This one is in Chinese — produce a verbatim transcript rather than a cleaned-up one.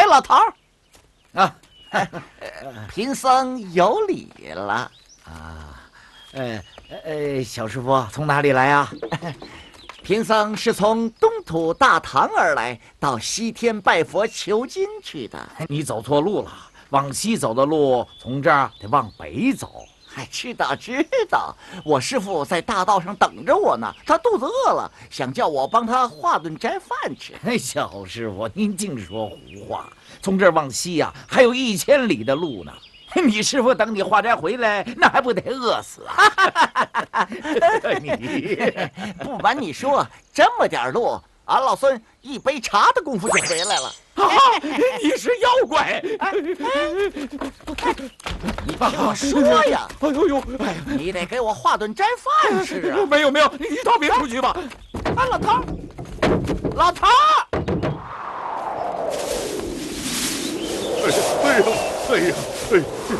哎，老头儿，啊，贫僧有礼了啊。呃呃，小师傅从哪里来啊？ 贫僧是从东土大唐而来，到西天拜佛求经去的。 你走错路了，往西走的路，从这儿得往北走。 哎，知道知道，我师傅在大道上等着我呢，他肚子饿了，想叫我帮他化顿斋饭吃。 哎，小师傅，您净说胡话！从这儿往西呀、啊，还有一千里的路呢。你师傅等你化斋回来，那还不得饿死啊？ 你不瞒你说，这么点路，俺老孙一杯茶的功夫就回来了。 啊！你是妖怪！ 你听我说呀！ 哎呦呦！哎呀， 你得给我化顿斋饭吃啊！ 没有没有，你到别处去吧。 啊，老头儿，老头儿！ 哎呀哎呀哎呀哎！